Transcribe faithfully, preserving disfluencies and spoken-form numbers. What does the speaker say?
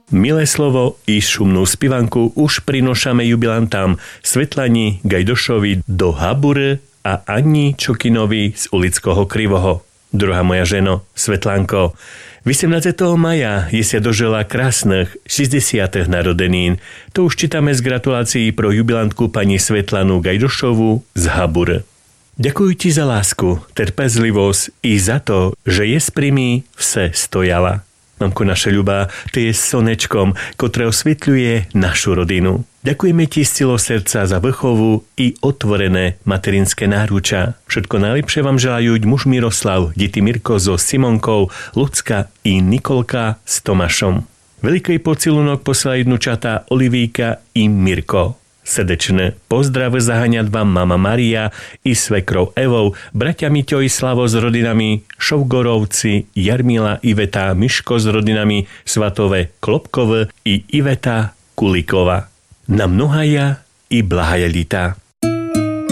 Milé slovo i šumnú spivanku už prinošame jubilantám Svetlani Gajdošovi do Habure a Ani Čokinovi z Ulického Krivoho. Druhá moja ženo, Svetlanko, osemnásteho maja je sa dožila krásnych šesťdesiatych narodenín. To už čítame z gratulácií pro jubilantku pani Svetlanu Gajdošovu z Habure. Ďakujem ti za lásku, trpezlivosť i za to, že je pri mi vse stojala. Mamko naša ľubá, ty je slnečkom, ktoré osvetľuje našu rodinu. Ďakujeme ti z celého srdca za vrchovú i otvorené materinské náruča. Všetko najlepšie vám želajú muž Miroslav, deti Mirko so Simonkou, Lucka i Nikolka s Tomášom. Veľký pocilunok posielajú vnúčatá Olivíka i Mirko. Srdečné pozdrav zaháňať vám mama Maria i svekrou Evou, bratia Miťo i Slavo s rodinami Šovgorovci, Jarmila, Iveta, Miško s rodinami Svatové Klopkové i Iveta Kulikova. Na mnohaja i blahaja lita.